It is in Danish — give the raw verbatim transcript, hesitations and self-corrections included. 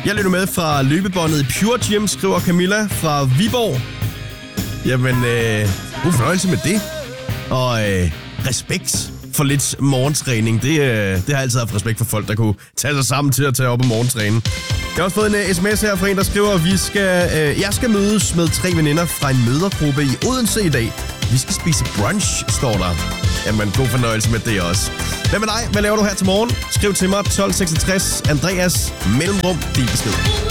Jeg lytter med fra løbebåndet i Pure Gym, skriver Camilla fra Viborg. Jamen, øh, god fornøjelse med det. Og øh, respekt for lidt morgentræning. Det, øh, det har jeg altid haft respekt for folk, der kunne tage sig sammen til at tage op og morgentræne. Jeg har også fået en uh, sms her fra en, der skriver, at vi skal, øh, jeg skal mødes med tre veninder fra en mødergruppe i Odense i dag. Vi skal spise brunch, står der. Jamen, god fornøjelse med det også. Hvad med dig? Hvad laver du her til morgen? Skriv til mig tolv seksogtres Andreas Mellemrum. Din besked.